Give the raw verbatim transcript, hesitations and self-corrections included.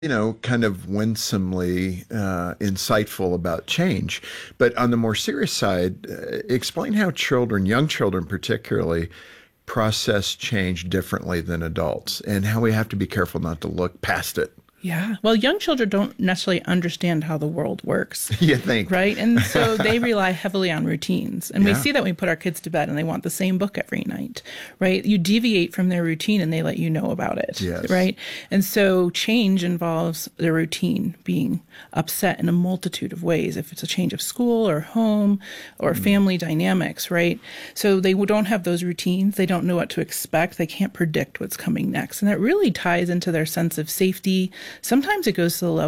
you know, kind of winsomely uh, insightful about change. But on the more serious side, uh, explain how children, young children particularly, process change differently than adults and how we have to be careful not to look past it. Yeah. Well, young children don't necessarily understand how the world works. You think. Right? And so they rely heavily on routines. And Yeah. we see that when we put our kids to bed and they want the same book every night, right? You deviate from their routine and they let you know about it, Yes. right? And so change involves the routine being upset in a multitude of ways. If it's a change of school or home or Mm. family dynamics, right? So they don't have those routines. They don't know what to expect. They can't predict what's coming next. And that really ties into their sense of safety. Sometimes it goes to the level